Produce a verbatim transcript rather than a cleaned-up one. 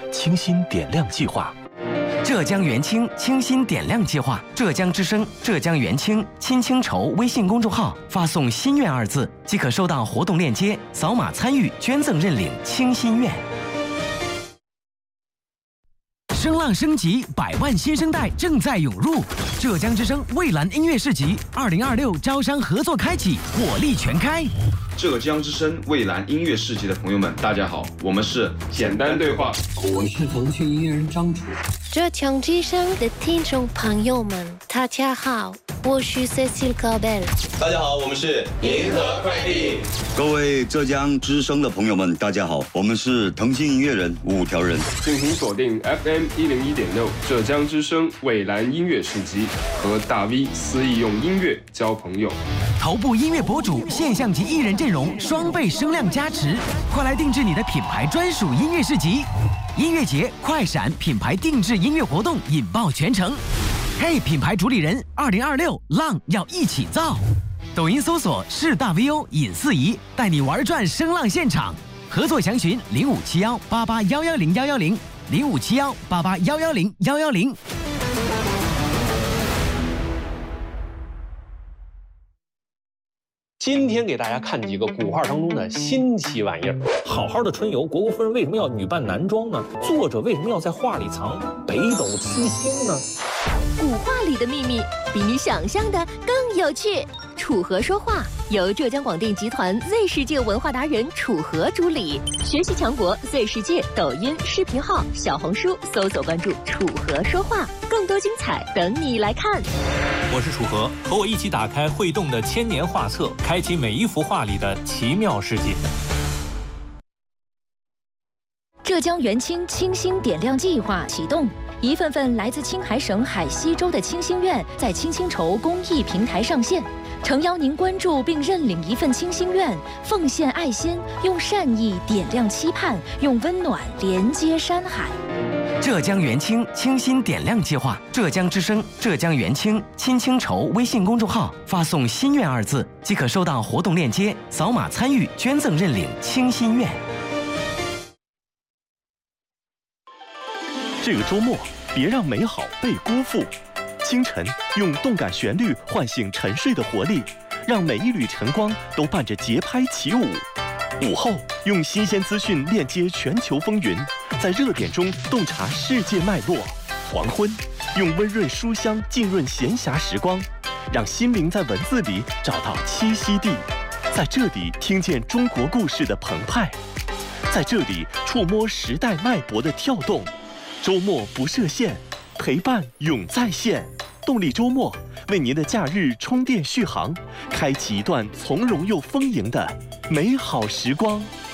清新点亮计划。 浙江元清清新点亮计划，浙江之声、浙江元清亲清筹微信公众号发送“心愿”二字，即可收到活动链接，扫码参与捐赠认领清心愿。声浪升级，百万新生代正在涌入。浙江之声蔚蓝音乐市集二零二六招商合作开启，火力全开。 浙江之声蔚蓝音乐市集的朋友们，大家好，我们是简单对话， 我是腾讯音乐人张楚。 浙江之声的听众朋友们，大家好，我是 Cecile Cabel。 大家好，我们是银河快递。 各位浙江之声的朋友们，大家好，我们是腾讯音乐人五条人。 敬请锁定 F M 一零一点六浙江之声蔚蓝音乐市集，和大 V 肆意用音乐交朋友。 头部音乐博主、现象级艺人阵容，双倍声量加持，快来定制你的品牌专属音乐市集。音乐节快闪品牌定制音乐活动引爆全城。嘿，品牌主理人，二零二六浪要一起造。抖音搜索是大 V O 尹四仪，带你玩转声浪现场。合作详询零五七幺八八幺幺零幺幺零零五七幺八八幺幺零幺幺零。 今天给大家看几个古画当中的新奇玩意儿。好好的春游，虢国夫人为什么要女扮男装呢？作者为什么要在画里藏北斗七星呢？ 古画里的秘密比你想象的更有趣。楚河说话由浙江广电集团 Z 世界文化达人楚河主理，学习强国 Z 世界抖音视频号、小红书搜索关注楚河说话，更多精彩等你来看。 我是楚河，和我一起打开会动的千年画册，开启每一幅画里的奇妙世界。 浙江元清清新点亮计划启动，一份份来自青海省海西州的清心愿在清清筹公益平台上线，诚邀您关注并认领一份清心愿，奉献爱心，用善意点亮期盼，用温暖连接山海。 浙江元清清新点亮计划，浙江之声、浙江元清亲清筹微信公众号发送“心愿”二字，即可收到活动链接，扫码参与捐赠认领清心愿。 这个周末，别让美好被辜负。清晨，用动感旋律唤醒沉睡的活力，让每一缕晨光都伴着节拍起舞。午后，用新鲜资讯链接全球风云，在热点中洞察世界脉络。黄昏，用温润书香浸润闲暇时光，让心灵在文字里找到栖息地，在这里听见中国故事的澎湃，在这里触摸时代脉搏的跳动。周末不设限，陪伴永在线。动力周末为您的假日充电续航，开启一段从容又丰盈的美好时光。